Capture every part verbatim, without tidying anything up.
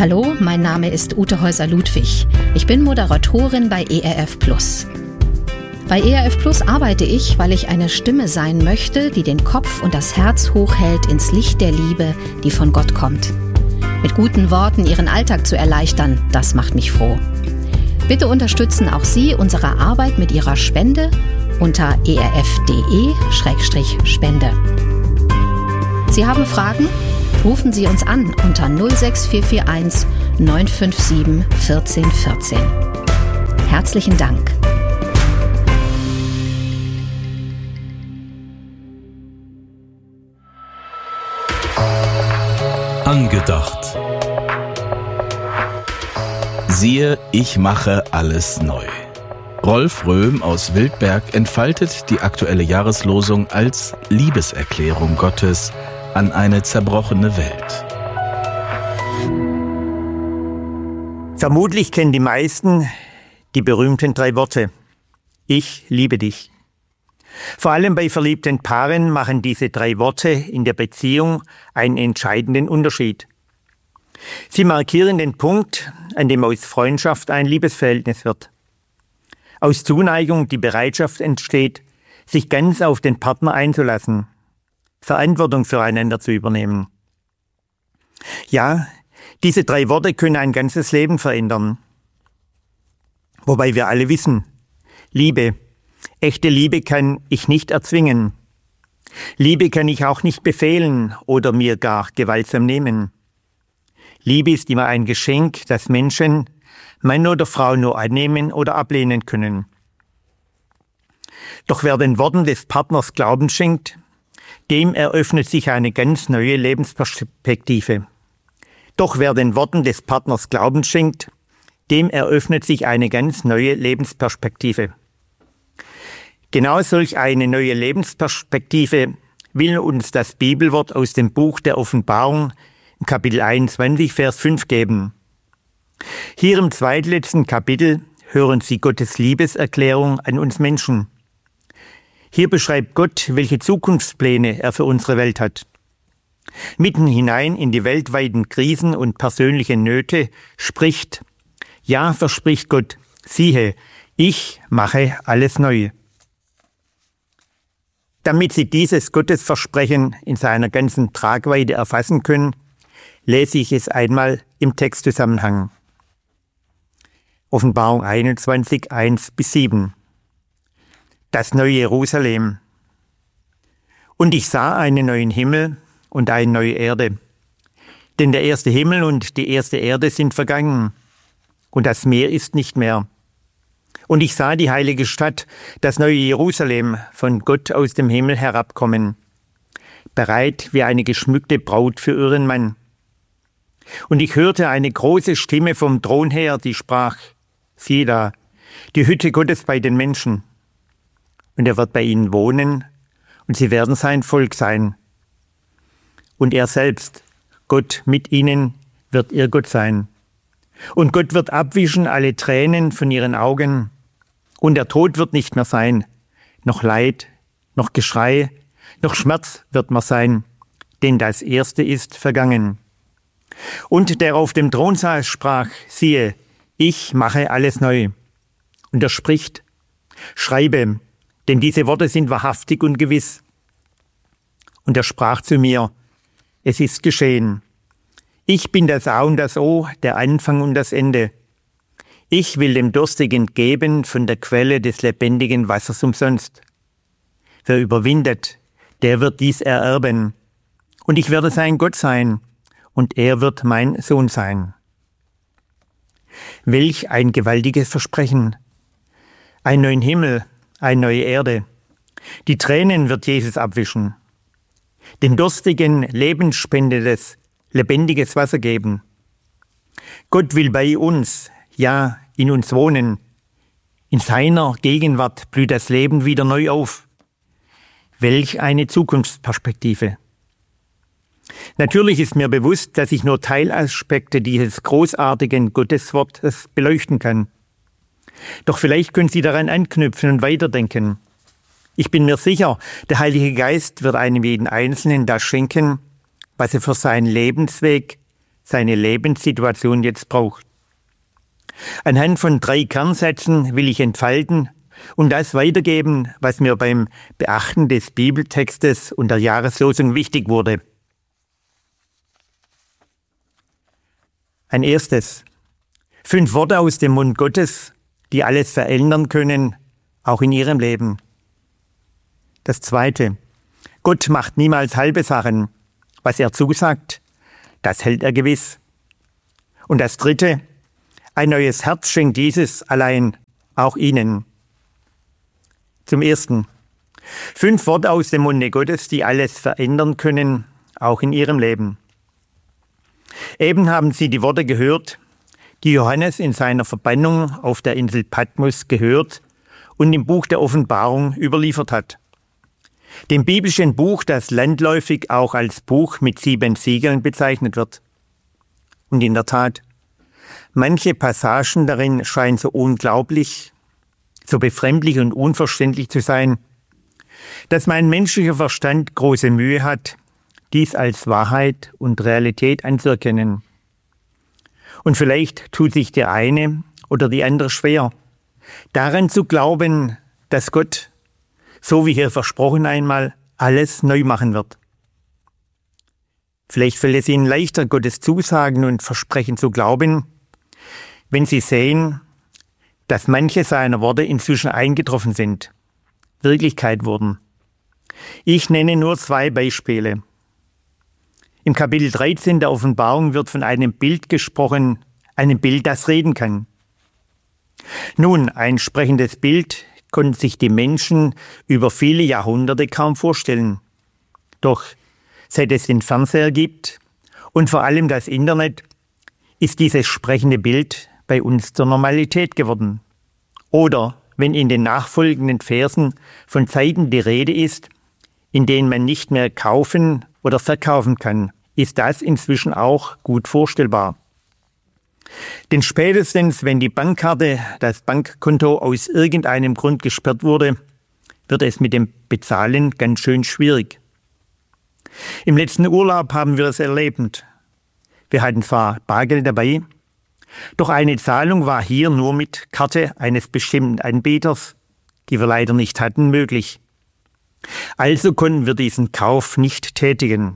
Hallo, mein Name ist Ute Häuser-Ludwig. Ich bin Moderatorin bei E R F Plus. Bei E R F Plus arbeite ich, weil ich eine Stimme sein möchte, die den Kopf und das Herz hochhält ins Licht der Liebe, die von Gott kommt. Mit guten Worten Ihren Alltag zu erleichtern, das macht mich froh. Bitte unterstützen auch Sie unsere Arbeit mit Ihrer Spende unter e r f punkt d e slash spende. Sie haben Fragen? Rufen Sie uns an unter null sechs vier vier eins neun fünf sieben eins vier ein vier. Herzlichen Dank. Angedacht. Siehe, ich mache alles neu. Rolf Röhm aus Wildberg entfaltet die aktuelle Jahreslosung als Liebeserklärung Gottes an eine zerbrochene Welt. Vermutlich kennen die meisten die berühmten drei Worte. Ich liebe dich. Vor allem bei verliebten Paaren machen diese drei Worte in der Beziehung einen entscheidenden Unterschied. Sie markieren den Punkt, an dem aus Freundschaft ein Liebesverhältnis wird. Aus Zuneigung die Bereitschaft entsteht, sich ganz auf den Partner einzulassen, Verantwortung füreinander zu übernehmen. Ja, diese drei Worte können ein ganzes Leben verändern. Wobei wir alle wissen, Liebe, echte Liebe kann ich nicht erzwingen. Liebe kann ich auch nicht befehlen oder mir gar gewaltsam nehmen. Liebe ist immer ein Geschenk, das Menschen, Mann oder Frau, nur annehmen oder ablehnen können. Doch wer den Worten des Partners Glauben schenkt, dem eröffnet sich eine ganz neue Lebensperspektive. Doch wer den Worten des Partners Glauben schenkt, dem eröffnet sich eine ganz neue Lebensperspektive. Genau solch eine neue Lebensperspektive will uns das Bibelwort aus dem Buch der Offenbarung, Kapitel einundzwanzig, Vers fünf geben. Hier im zweitletzten Kapitel hören Sie Gottes Liebeserklärung an uns Menschen. Hier beschreibt Gott, welche Zukunftspläne er für unsere Welt hat. Mitten hinein in die weltweiten Krisen und persönlichen Nöte spricht, ja, verspricht Gott, siehe, ich mache alles neu. Damit Sie dieses Gottesversprechen in seiner ganzen Tragweite erfassen können, lese ich es einmal im Textzusammenhang. Offenbarung einundzwanzig, eins bis sieben. Das neue Jerusalem. Und ich sah einen neuen Himmel und eine neue Erde. Denn der erste Himmel und die erste Erde sind vergangen, und das Meer ist nicht mehr. Und ich sah die heilige Stadt, das neue Jerusalem, von Gott aus dem Himmel herabkommen, bereit wie eine geschmückte Braut für ihren Mann. Und ich hörte eine große Stimme vom Thron her, die sprach, siehe da, die Hütte Gottes bei den Menschen. Und er wird bei ihnen wohnen, und sie werden sein Volk sein. Und er selbst, Gott mit ihnen, wird ihr Gott sein. Und Gott wird abwischen alle Tränen von ihren Augen. Und der Tod wird nicht mehr sein, noch Leid, noch Geschrei, noch Schmerz wird mehr sein, denn das Erste ist vergangen. Und der auf dem Thron saß, sprach, siehe, ich mache alles neu. Und er spricht, schreibe, denn diese Worte sind wahrhaftig und gewiss. Und er sprach zu mir, es ist geschehen. Ich bin das A und das O, der Anfang und das Ende. Ich will dem Durstigen geben von der Quelle des lebendigen Wassers umsonst. Wer überwindet, der wird dies ererben. Und ich werde sein Gott sein, und er wird mein Sohn sein. Welch ein gewaltiges Versprechen. Einen neuen Himmel, eine neue Erde. Die Tränen wird Jesus abwischen. Den Durstigen lebensspendendes, lebendiges Wasser geben. Gott will bei uns, ja, in uns wohnen. In seiner Gegenwart blüht das Leben wieder neu auf. Welch eine Zukunftsperspektive. Natürlich ist mir bewusst, dass ich nur Teilaspekte dieses großartigen Gotteswortes beleuchten kann. Doch vielleicht können Sie daran anknüpfen und weiterdenken. Ich bin mir sicher, der Heilige Geist wird einem jeden Einzelnen das schenken, was er für seinen Lebensweg seine Lebenssituation jetzt braucht. Anhand von drei Kernsätzen will ich entfalten und das weitergeben, was mir beim Beachten des Bibeltextes und der Jahreslosung wichtig wurde. Ein erstes. Fünf Worte aus dem Mund Gottes, die alles verändern können, auch in ihrem Leben. Das zweite. Gott macht niemals halbe Sachen. Was er zusagt, das hält er gewiss. Und das dritte. Ein neues Herz schenkt Jesus allein, auch Ihnen. Zum Ersten. Fünf Worte aus dem Munde Gottes, die alles verändern können, auch in Ihrem Leben. Eben haben Sie die Worte gehört, die Johannes in seiner Verbannung auf der Insel Patmos gehört und im Buch der Offenbarung überliefert hat. Dem biblischen Buch, das landläufig auch als Buch mit sieben Siegeln bezeichnet wird. Und in der Tat, manche Passagen darin scheinen so unglaublich, so befremdlich und unverständlich zu sein, dass mein menschlicher Verstand große Mühe hat, dies als Wahrheit und Realität anzuerkennen. Und vielleicht tut sich der eine oder die andere schwer, daran zu glauben, dass Gott, so wie hier versprochen einmal, alles neu machen wird. Vielleicht fällt es Ihnen leichter, Gottes Zusagen und Versprechen zu glauben, wenn Sie sehen, dass manche seiner Worte inzwischen eingetroffen sind, Wirklichkeit wurden. Ich nenne nur zwei Beispiele. Im Kapitel dreizehn der Offenbarung wird von einem Bild gesprochen, einem Bild, das reden kann. Nun, ein sprechendes Bild konnten sich die Menschen über viele Jahrhunderte kaum vorstellen. Doch seit es den Fernseher gibt und vor allem das Internet, ist dieses sprechende Bild bei uns zur Normalität geworden. Oder wenn in den nachfolgenden Versen von Zeiten die Rede ist, in denen man nicht mehr kaufen oder verkaufen kann, ist das inzwischen auch gut vorstellbar. Denn spätestens, wenn die Bankkarte, das Bankkonto aus irgendeinem Grund gesperrt wurde, wird es mit dem Bezahlen ganz schön schwierig. Im letzten Urlaub haben wir es erlebt. Wir hatten zwar Bargeld dabei, doch eine Zahlung war hier nur mit Karte eines bestimmten Anbieters, die wir leider nicht hatten, möglich. Also konnten wir diesen Kauf nicht tätigen.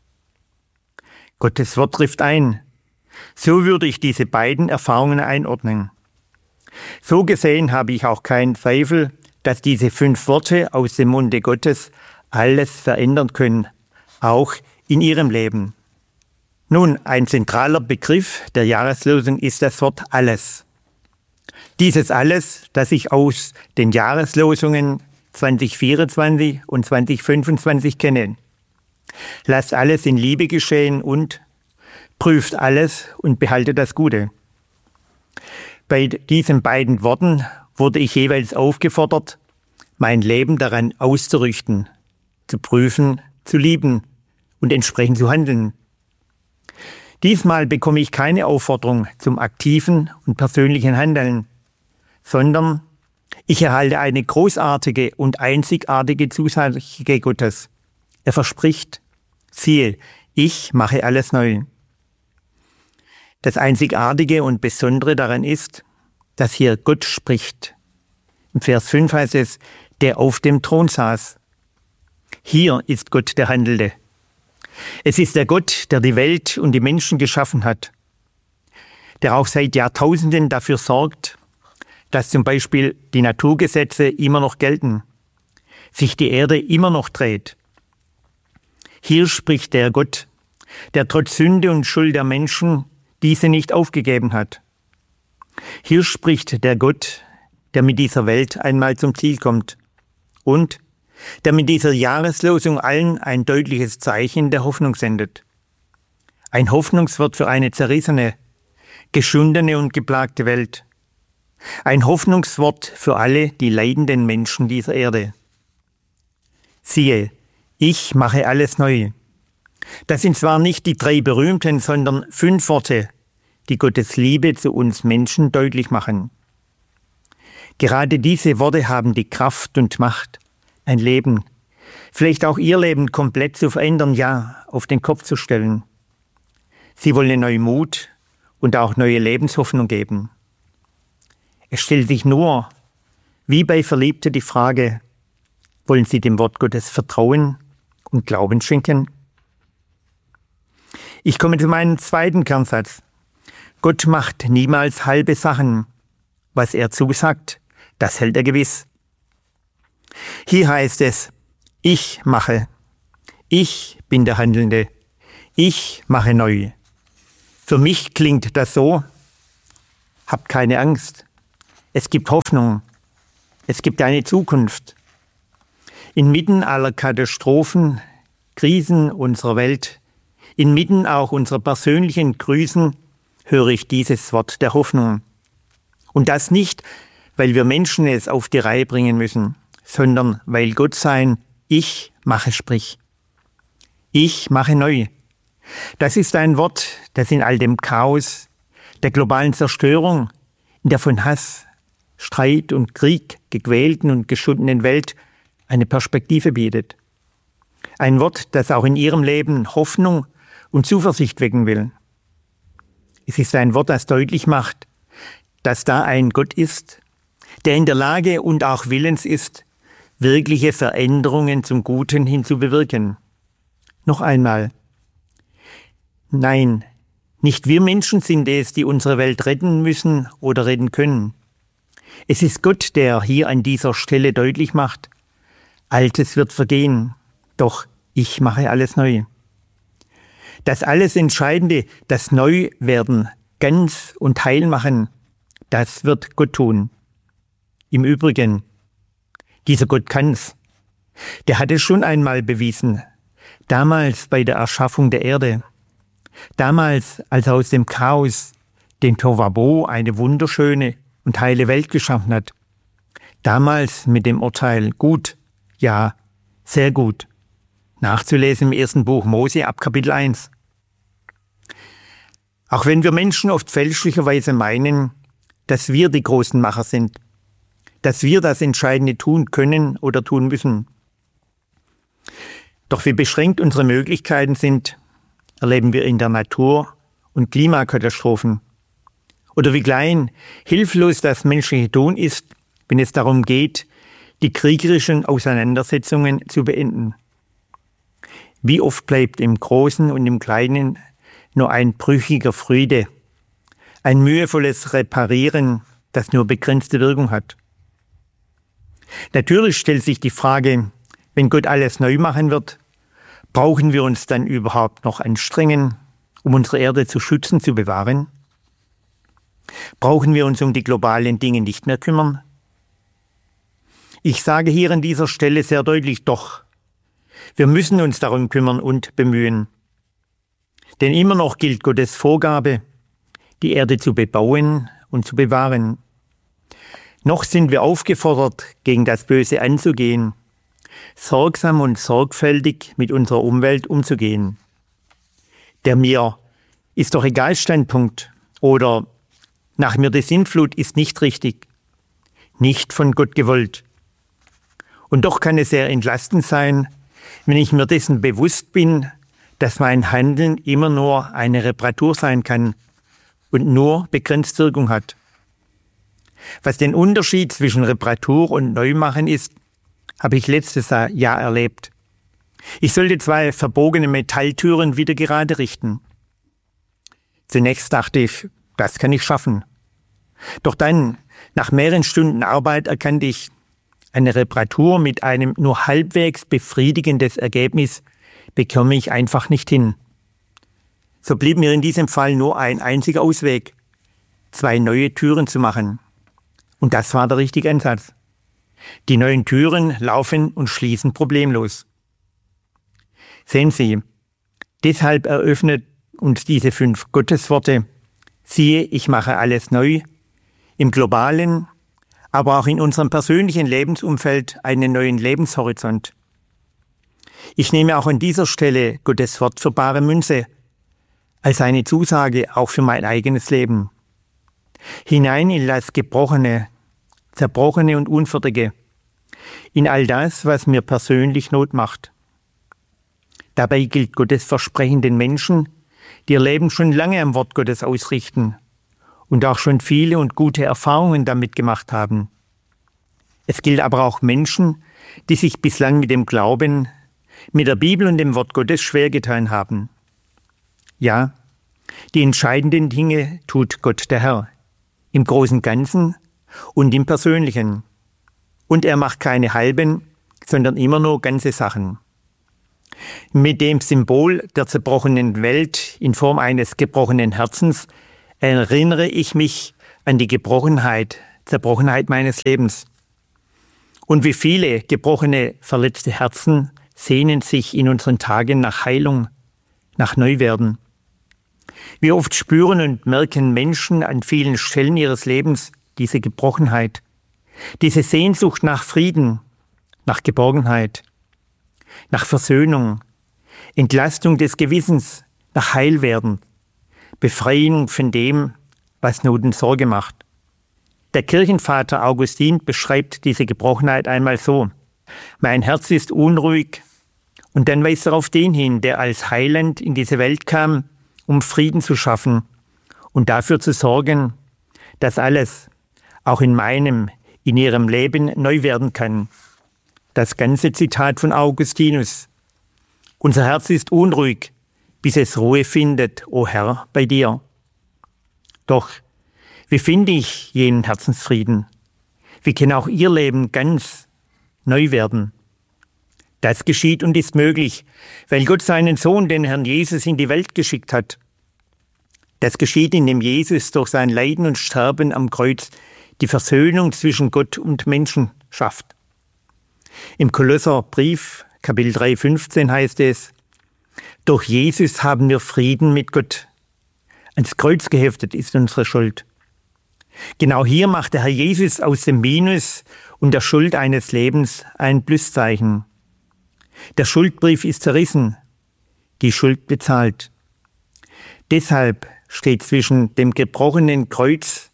Gottes Wort trifft ein. So würde ich diese beiden Erfahrungen einordnen. So gesehen habe ich auch keinen Zweifel, dass diese fünf Worte aus dem Munde Gottes alles verändern können, auch in Ihrem Leben. Nun, ein zentraler Begriff der Jahreslosung ist das Wort alles. Dieses alles, das ich aus den Jahreslosungen zwanzig vierundzwanzig und zwanzig fünfundzwanzig kenne. Lasst alles in Liebe geschehen und prüft alles und behaltet das Gute. Bei diesen beiden Worten wurde ich jeweils aufgefordert, mein Leben daran auszurichten, zu prüfen, zu lieben und entsprechend zu handeln. Diesmal bekomme ich keine Aufforderung zum aktiven und persönlichen Handeln, sondern ich erhalte eine großartige und einzigartige Zusage Gottes. Er verspricht, siehe, ich mache alles neu. Das Einzigartige und Besondere daran ist, dass hier Gott spricht. Im Vers fünf heißt es, der auf dem Thron saß. Hier ist Gott der Handelnde. Es ist der Gott, der die Welt und die Menschen geschaffen hat, der auch seit Jahrtausenden dafür sorgt, dass zum Beispiel die Naturgesetze immer noch gelten, sich die Erde immer noch dreht. Hier spricht der Gott, der trotz Sünde und Schuld der Menschen diese nicht aufgegeben hat. Hier spricht der Gott, der mit dieser Welt einmal zum Ziel kommt und der mit dieser Jahreslosung allen ein deutliches Zeichen der Hoffnung sendet. Ein Hoffnungswort für eine zerrissene, geschundene und geplagte Welt. Ein Hoffnungswort für alle die leidenden Menschen dieser Erde. Siehe, ich mache alles neu. Das sind zwar nicht die drei berühmten, sondern fünf Worte, die Gottes Liebe zu uns Menschen deutlich machen. Gerade diese Worte haben die Kraft und Macht, ein Leben, vielleicht auch Ihr Leben komplett zu verändern, ja, auf den Kopf zu stellen. Sie wollen neuen Mut und auch neue Lebenshoffnung geben. Es stellt sich nur, wie bei Verliebten, die Frage, wollen Sie dem Wort Gottes Vertrauen und Glauben schenken? Ich komme zu meinem zweiten Kernsatz. Gott macht niemals halbe Sachen. Was er zusagt, das hält er gewiss. Hier heißt es, ich mache. Ich bin der Handelnde. Ich mache neu. Für mich klingt das so, habt keine Angst. Es gibt Hoffnung. Es gibt eine Zukunft. Inmitten aller Katastrophen, Krisen unserer Welt, inmitten auch unserer persönlichen Krisen, höre ich dieses Wort der Hoffnung. Und das nicht, weil wir Menschen es auf die Reihe bringen müssen, sondern weil Gott sein Ich mache spricht. Ich mache neu. Das ist ein Wort, das in all dem Chaos, der globalen Zerstörung, in der von Hass, Streit und Krieg gequälten und geschundenen Welt eine Perspektive bietet. Ein Wort, das auch in ihrem Leben Hoffnung und Zuversicht wecken will. Es ist ein Wort, das deutlich macht, dass da ein Gott ist, der in der Lage und auch willens ist, wirkliche Veränderungen zum Guten hinzubewirken. Noch einmal. Nein, nicht wir Menschen sind es, die unsere Welt retten müssen oder retten können. Es ist Gott, der hier an dieser Stelle deutlich macht, Altes wird vergehen, doch ich mache alles neu. Das alles Entscheidende, das Neuwerden, ganz und heil machen, das wird Gott tun. Im Übrigen, dieser Gott kann's. Der hat es schon einmal bewiesen. Damals bei der Erschaffung der Erde. Damals, als er aus dem Chaos den Tohuwabohu eine wunderschöne und heile Welt geschaffen hat. Damals mit dem Urteil gut, ja, sehr gut. Nachzulesen im ersten Buch Mose ab Kapitel eins. Auch wenn wir Menschen oft fälschlicherweise meinen, dass wir die großen Macher sind, dass wir das Entscheidende tun können oder tun müssen. Doch wie beschränkt unsere Möglichkeiten sind, erleben wir in der Natur- und Klimakatastrophen. Oder wie klein, hilflos das menschliche Tun ist, wenn es darum geht, die kriegerischen Auseinandersetzungen zu beenden. Wie oft bleibt im Großen und im Kleinen nur ein brüchiger Friede, ein mühevolles Reparieren, das nur begrenzte Wirkung hat. Natürlich stellt sich die Frage, wenn Gott alles neu machen wird, brauchen wir uns dann überhaupt noch anstrengen, um unsere Erde zu schützen, zu bewahren? Brauchen wir uns um die globalen Dinge nicht mehr kümmern? Ich sage hier an dieser Stelle sehr deutlich doch, wir müssen uns darum kümmern und bemühen. Denn immer noch gilt Gottes Vorgabe, die Erde zu bebauen und zu bewahren. Noch sind wir aufgefordert, gegen das Böse anzugehen, sorgsam und sorgfältig mit unserer Umwelt umzugehen. Der mir ist doch egal Standpunkt oder nach mir die Sintflut ist nicht richtig, nicht von Gott gewollt. Und doch kann es sehr entlastend sein, wenn ich mir dessen bewusst bin, dass mein Handeln immer nur eine Reparatur sein kann und nur begrenzt Wirkung hat. Was den Unterschied zwischen Reparatur und Neumachen ist, habe ich letztes Jahr erlebt. Ich sollte zwei verbogene Metalltüren wieder gerade richten. Zunächst dachte ich, das kann ich schaffen. Doch dann, nach mehreren Stunden Arbeit, erkannte ich, eine Reparatur mit einem nur halbwegs befriedigendes Ergebnis bekomme ich einfach nicht hin. So blieb mir in diesem Fall nur ein einziger Ausweg, zwei neue Türen zu machen. Und das war der richtige Ansatz. Die neuen Türen laufen und schließen problemlos. Sehen Sie, deshalb eröffnet uns diese fünf Gottesworte, siehe, ich mache alles neu, im globalen, aber auch in unserem persönlichen Lebensumfeld einen neuen Lebenshorizont. Ich nehme auch an dieser Stelle Gottes Wort für bare Münze, als eine Zusage auch für mein eigenes Leben. Hinein in das Gebrochene, Zerbrochene und Unfertige, in all das, was mir persönlich Not macht. Dabei gilt Gottes Versprechen den Menschen, die ihr Leben schon lange am Wort Gottes ausrichten und auch schon viele und gute Erfahrungen damit gemacht haben. Es gilt aber auch Menschen, die sich bislang mit dem Glauben, mit der Bibel und dem Wort Gottes schwer getan haben. Ja, die entscheidenden Dinge tut Gott der Herr, im großen Ganzen und im Persönlichen. Und er macht keine halben, sondern immer nur ganze Sachen. Mit dem Symbol der zerbrochenen Welt in Form eines gebrochenen Herzens erinnere ich mich an die Gebrochenheit, Zerbrochenheit meines Lebens. Und wie viele gebrochene, verletzte Herzen sehnen sich in unseren Tagen nach Heilung, nach Neuwerden. Wie oft spüren und merken Menschen an vielen Stellen ihres Lebens diese Gebrochenheit, diese Sehnsucht nach Frieden, nach Geborgenheit, nach Versöhnung, Entlastung des Gewissens, nach Heilwerden, Befreiung von dem, was Not und Sorge macht. Der Kirchenvater Augustin beschreibt diese Gebrochenheit einmal so: Mein Herz ist unruhig, und dann weist er auf den hin, der als Heiland in diese Welt kam, um Frieden zu schaffen und dafür zu sorgen, dass alles, auch in meinem, in ihrem Leben neu werden kann. Das ganze Zitat von Augustinus. Unser Herz ist unruhig, bis es Ruhe findet, o Herr, bei dir. Doch, wie finde ich jenen Herzensfrieden? Wie kann auch ihr Leben ganz neu werden? Das geschieht und ist möglich, weil Gott seinen Sohn, den Herrn Jesus, in die Welt geschickt hat. Das geschieht, indem Jesus durch sein Leiden und Sterben am Kreuz die Versöhnung zwischen Gott und Menschen schafft. Im Kolosserbrief, Kapitel drei, fünfzehn heißt es: Durch Jesus haben wir Frieden mit Gott. Ans Kreuz geheftet ist unsere Schuld. Genau hier macht der Herr Jesus aus dem Minus und der Schuld eines Lebens ein Pluszeichen. Der Schuldbrief ist zerrissen, die Schuld bezahlt. Deshalb steht zwischen dem gebrochenen Kreuz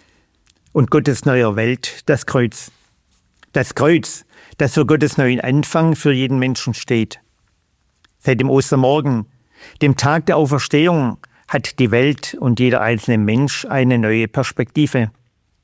und Gottes neuer Welt das Kreuz. Das Kreuz, das für Gottes neuen Anfang für jeden Menschen steht. Seit dem Ostermorgen, dem Tag der Auferstehung, hat die Welt und jeder einzelne Mensch eine neue Perspektive.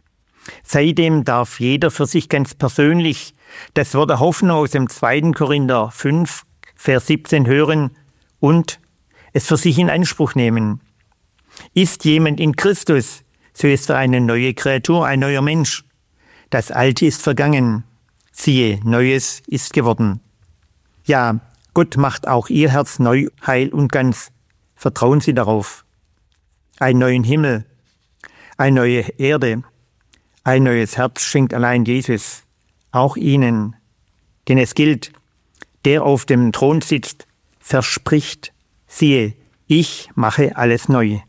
Seitdem darf jeder für sich ganz persönlich das Wort der Hoffnung aus dem zweiten Korinther fünf, Vers siebzehn hören und es für sich in Anspruch nehmen. Ist jemand in Christus, so ist er eine neue Kreatur, ein neuer Mensch. Das Alte ist vergangen. Siehe, Neues ist geworden. Ja, Gott macht auch ihr Herz neu, heil und ganz. Vertrauen Sie darauf. Einen neuen Himmel, eine neue Erde, ein neues Herz schenkt allein Jesus, auch Ihnen. Denn es gilt, der auf dem Thron sitzt, verspricht, siehe, ich mache alles neu.